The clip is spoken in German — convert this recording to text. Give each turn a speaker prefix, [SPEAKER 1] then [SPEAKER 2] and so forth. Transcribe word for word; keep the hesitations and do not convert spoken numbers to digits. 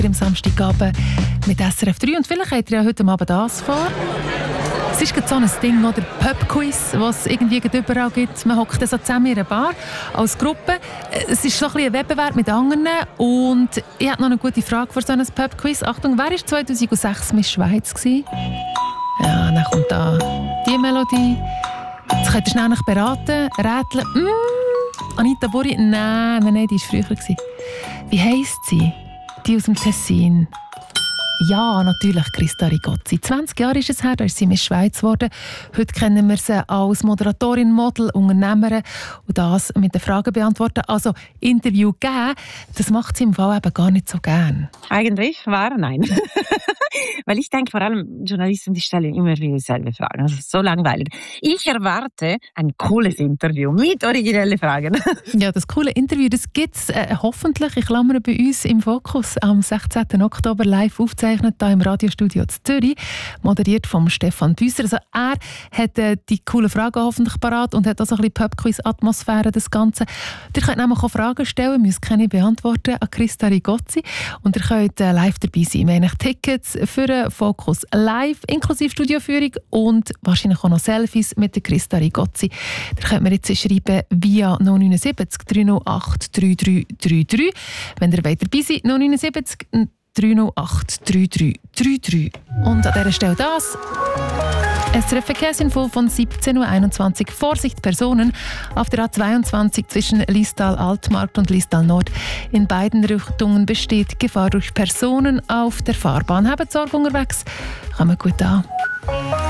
[SPEAKER 1] Schlager im Samstagabend mit S R F drei. Und vielleicht habt ihr ja heute Abend das vor. Es ist gerade so ein Ding, oder Pub-Quiz, was es irgendwie überall gibt. Man hockt so zusammen in einer Bar als Gruppe. Es ist so ein, ein Wettbewerb mit anderen. Und ich habe noch eine gute Frage für so ein Pub-Quiz. Achtung, wer war zweitausendsechs Miss Schweiz gewesen? Ja, dann kommt da die Melodie. Jetzt könnt ihr schnell nach beraten, rätseln. Mm, Anita Burri? Nein, nein, nein, die war früher gewesen. Wie heisst sie? Die aus dem Tessin. Ja, natürlich, Christa Rigozzi. zwanzig Jahre ist es her, da ist sie Miss Schweiz geworden. Heute kennen wir sie als Moderatorin, Model, Unternehmerin und das mit den Fragen beantworten. Also Interview geben, das macht sie im Fall eben gar nicht so gern.
[SPEAKER 2] Eigentlich wahr, nein. Weil ich denke, vor allem Journalisten, die stellen immer wieder dieselbe Fragen. Das ist so langweilig. Ich erwarte ein cooles Interview mit originellen Fragen.
[SPEAKER 1] Ja, das coole Interview, das gibt es äh, hoffentlich, ich klammere, bei uns im Fokus am sechzehnten Oktober live aufzeichnen, hier im Radiostudio zu Zürich, moderiert von Stefan Büsser. Also er hat äh, die coolen Fragen hoffentlich parat und hat auch so ein bisschen Pub-Quiz-Atmosphäre, das Ganze. Ihr könnt nämlich auch Fragen stellen, müsst keine beantworten, an Christa Rigozzi. Und ihr könnt äh, live dabei sein. Wir haben Tickets für den Fokus live, inklusive Studioführung und wahrscheinlich auch noch Selfies mit der Christa Rigozzi. Ihr könnt mir jetzt schreiben via null neun sieben drei null acht drei drei drei drei. Wenn ihr weiter dabei seid, null neun sieben drei null acht drei drei drei drei. Und an dieser Stelle das. S R F Verkehrsinfo von siebzehn Uhr einundzwanzig. Vorsicht Personen auf der A zweiundzwanzig zwischen Liestal Altmarkt und Liestal Nord. In beiden Richtungen besteht Gefahr durch Personen auf der Fahrbahn. Habt Sorge unterwegs. Kommt gut an.